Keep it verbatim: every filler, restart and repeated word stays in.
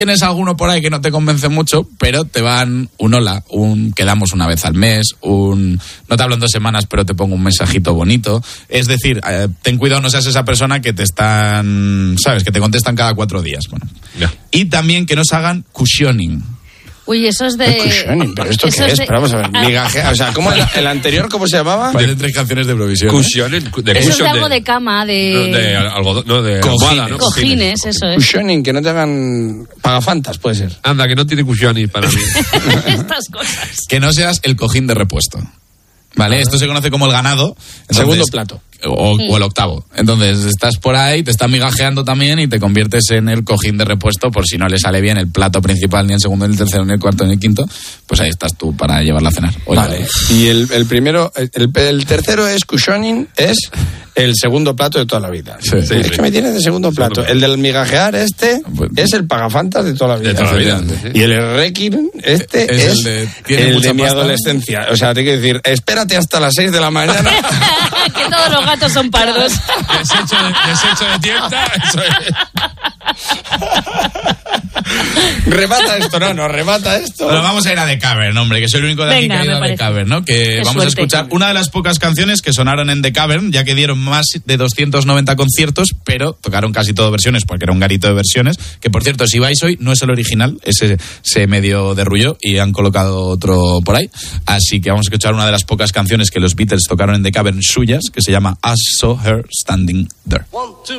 Tienes alguno por ahí que no te convence mucho, pero te van un hola, un quedamos una vez al mes, un no te hablo en dos semanas, pero te pongo un mensajito bonito. Es decir, eh, ten cuidado, no seas esa persona que te están, ¿sabes? Que te contestan cada cuatro días. Bueno. Ya. Y también que nos hagan cushioning. Uy, eso es de... Cushioning, ¿pero esto qué es es? de- Pero vamos a ver, migajea, o sea, ¿cómo el, el anterior cómo se llamaba? Parecen tres canciones de Eurovisión. ¿eh? Cushioning, de Eso es de cushion algo de cama, no, de... de algodón, no, de Cojines. almohada, ¿no? Cojines, eso es. Cushioning, que no te hagan pagafantas, puede ser. Anda, que no tiene cushioning para mí. Estas cosas. Que no seas el cojín de repuesto. ¿Vale? Esto se conoce como el ganado. Entonces, Segundo plato. O, o el octavo. Entonces estás por ahí, te están migajeando también y te conviertes en el cojín de repuesto por si no le sale bien el plato principal ni el segundo, ni el tercero, ni el cuarto, ni el quinto. Pues ahí estás tú para llevarla a cenar. Oye, Vale. Y el, el primero, el, el tercero es cushioning, es el segundo plato de toda la vida. Sí. es Sí, sí. que me tienes de segundo plato. plato. El del migajear este Pues- es el pagafantas de toda la vida. De toda la vida, Efectivamente. sí. Y el requiem este Es es, el de, ¿tiene el mucha de mi pasta? adolescencia. O sea, te quiero decir, espérate hasta las seis de la mañana. Que todos los gatos son pardos. Desecho de, desecho de tienda, eso es. remata esto, no, no, remata esto. Bueno, vamos a ir a The Cavern, hombre, que soy el único de aquí Venga, que ha ido me a The parece. Cavern, ¿no? Que Qué vamos suerte. a escuchar una de las pocas canciones que sonaron en The Cavern, ya que dieron más de doscientos noventa conciertos, pero tocaron casi todo versiones, porque era un garito de versiones, que por cierto, si vais hoy, no es el original, ese se medio derrulló y han colocado otro por ahí, así que vamos a escuchar una de las pocas canciones que los Beatles tocaron en The Cavern suyas, que se llama I Saw Her Standing There. One, two.